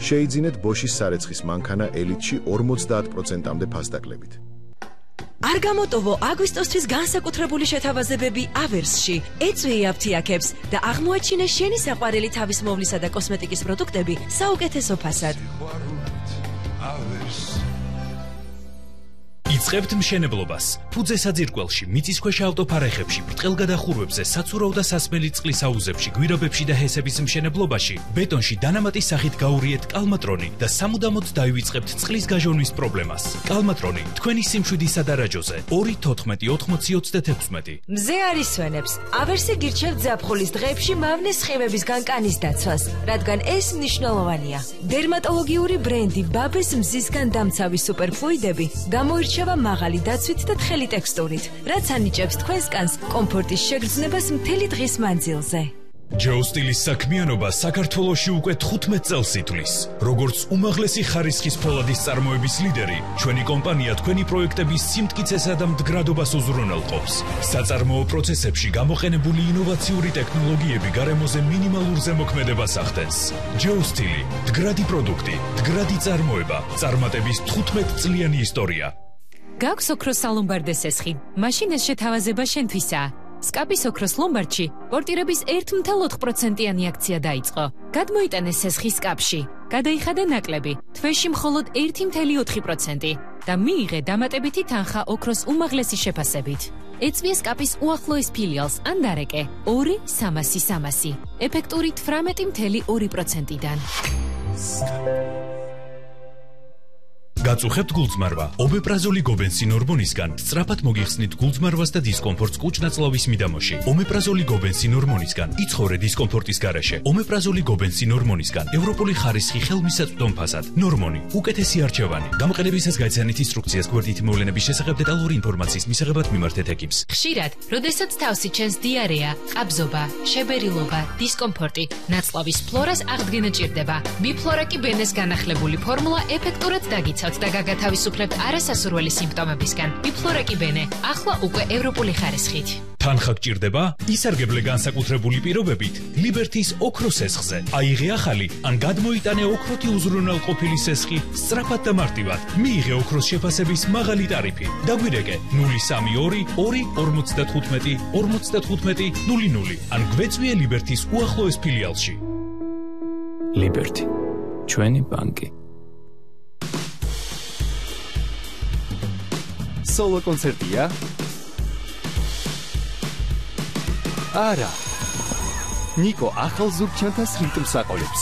შეიძინეთ Bosch-ის სარეცხის მანქანა Elite-ში 50%-მდე ფასდაკლებით. არ გამოტოვო აგვისტოსთვის განსაკუთრებული შეთავაზებები Averse-ში. ეწვიე აფთიაქებს და აღმოაჩინე შენი საყვარელი თავის მოვლისა და კოსმეტიკის პროდუქტები საუკეთესო ფასად. იწყებთ მშენებლობას. ფუძე საძირკველში, მიწისქვეშა ავტოფარეხებში, ბრტყელგადახურვებზე, საცურავ და სასმელი წყლის აუზებში, გვირაბებში და ჰესების მშენებლობაში, ბეტონში დანამატის სახით გაურიეთ კალმატრონი და სამუდამოდ დაივიწყებთ წყლის გაჟონვის პრობლემას. კალმატრონი თქვენი სიმშვიდის სადარაჯოზე 2-14-80-36. მზე არის სვენებს. Averse გირჩევთ ზაფხულის დღეებში მავნე სხივების განკანის დაცვას, რადგან ეს მნიშვნელოვანია. დერმატოლოგიური ბრენდი ბაბეს მზისგან დამცავი სუპერფლუიდები გამოირჩევა მაღალი დაცვით და თხელი ტექსტურით, რაც ანიჭებს თქვენს კანს კომფორტის შეგრძნებას მთელი დღის მანძილზე. ჯოუსტილის საქმიანობა საქართველოში უკვე 15 წელს ითვლის. როგორც უმაღლესი ხარისხის ფოლადის წარმოების ლიდერი, ჩვენი კომპანია თქვენი პროექტების სიმტკიცესა და მდგრადობას უზრუნველყოფს. საწარმოო პროცესებში გამოყენებული ინოვაციური ტექნოლოგიები გარემოზე მინიმალურ ზემოქმედებას ახდენს. ჯოუსტილი, მდგრადი პროდუქტი, მდგრადი წარმოება, წარმატების 15 წლიანი ისტორია. გაქვს ოქროს სალომბარდე სესხი. მაშინ ეს შეთავაზება შენთვისაა. სკაპის ოქროს ლომბარდში პორტირების 1.4%-იანი აქცია დაიწყო. გადმოიტანეს სესხი სკაპში. გადაიხადა ნაკლები, თვეში მხოლოდ 1.4% და მიიღე დამატებითი თანხა ოქროს უმაღლესი შეფასებით. ეწვიე სკაპის უახლოეს ფილიალს ან დარეკე 2-300-300, ეფექტური 18.2%-დან. გაწუხებთ გულწმარვა. ომეპრაზოლი გობენსინ ჰორმონისგან სწრაფად მოგიხსნით გულწმარვას და დისკომფორტს კუჭ-ნაწლავის მიდამოში. ომეპრაზოლი გობენსინ ჰორმონისგან იცხოვრე დისკომფორტის გარეშე. ომეპრაზოლი გობენსინ ჰორმონისგან ევროპული ხარისხი ხელმისაწვდომ ფასად. ნორმონი, უკეთესი არჩევანი. გამოყენებისას გაიცანით ინსტრუქციას გვერდითი მოვლენების შესახებ დეტალური ინფორმაციის მისაღებად მიმართეთ ექიმს. ხშირად, როდესაც თავსი ჩენს დიარეა, ყაბზობა, შებერილობა, დისკომფორტი, ნაწლავის ფლორას აღდგენა ჭირდება. ბიფლორაკი ბენეს განახლებული ფორმულა ეფექტურად დაგიცავთ და გაგათავისუფლებთ არასასურველი სიმპტომებისგან. ბიფლორაკი ბენე, ახლა უკვე ევროპული ხარისხით. თანხა გჭირდება? ისარგებლე განსაკუთრებული პირობებით ლიბერთის ოქროს სესხზე. აიღე ახალი ან გადმოიტანე ოქროთი უზრუნველყოფილი სესხი სწრაფად და მარტივად. მიიღე ოქროს შეფასების მაღალი ტარიფი. დაგვირეკე 032 2 55 00 ან გვეწვიე ლიბერთის უახლოეს ფილიალში. ლიბერთი, ჩვენი ბანკი. სოლო კონცერტია? არა. ნიკო ახალ ზურგჩანთას რიტმს აყოლებს.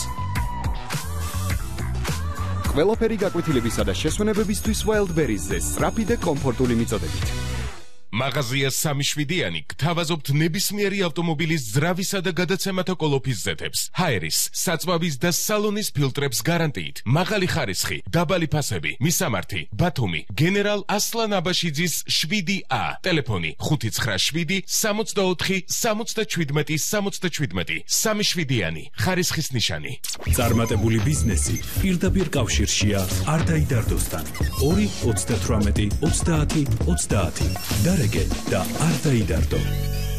ყველაფერი გაკვეთილებისა და შესვენებებისთვის Wildberries-ზე სწრაფი და კომფორტული მიწოდებით. მაღაზია 3-7-იანი გთავაზობთ ნებისმიერი ავტომობილის ძრავისა და გადაცემათა კოლოფის ზეთებს, ჰაერის, საწვავის და სალონის ფილტრებს გარანტიით, მაღალი ხარისხი, დაბალი ფასები, მისამართი, ბათუმი, გენერალ ასლან აბაშიძის 7A, ტელეფონი 597 64 77 77, 3-7-იანი, ხარისხის ნიშანი. წარმატებული ბიზნესი პირდაპირ კავშირშია არ დაიდარდოსთან. 2 38 30 30 და არ დაიდარდო.